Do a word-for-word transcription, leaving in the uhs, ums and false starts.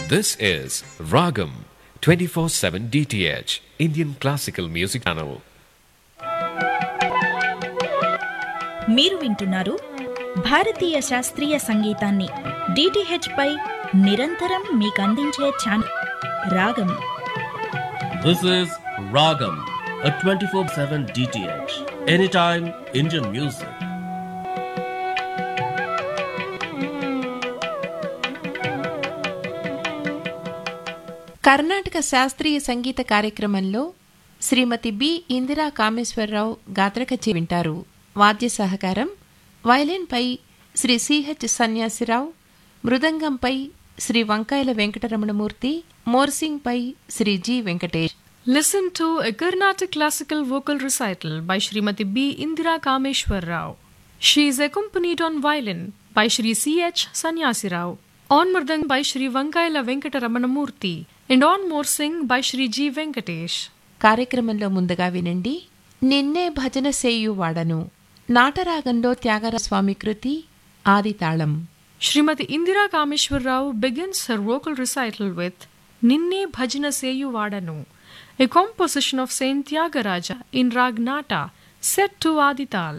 This is Ragam twenty-four seven D T H, Indian Classical Music Channel. మీరు వింటున్నారు భారతీయ శాస్త్రీయ సంగీతాన్ని డిటిహెచ్ పై నిరంతరం మీకు అందించే ఛానల్ రాగం. This is Ragam, a twenty-four seven D T H, anytime Indian music. Karnataka శాస్త్రీయ సంగీత కార్యక్రమంలో శ్రీమతి బి ఇందిరా కామేశ్వరరావు గాత్రకచేరి వింటారు. వాద్య సహకారం వయలిన్పై శ్రీ సిహెచ్ సన్యాసిరావు, మృదంగంపై శ్రీ వంకాయల Venkataramanamurthy, మోర్సింగ్పై Shri G Venkatesh. Listen to a Carnatic classical vocal recital by Srimati B. Indira Kameshwar Rao. She is accompanied on violin by Shri C H Sanyasi Rao, on mridang by Shri Vankaila Venkataramanamurthy, and on morsing by Shri G. Venkatesh. కార్యక్రమంలో ముందుగా వినండి నిన్నే భజన సేయు వాడను, నాటరాగంలో త్యాగరాజస్వామి కృతి, ఆదితాళం. Srimati Indira Kameshwar Rao begins her vocal recital with Ninne Bhajana Seyu Vadanu, a composition of Saint Tyagaraja in Rag Nata, set to Adital.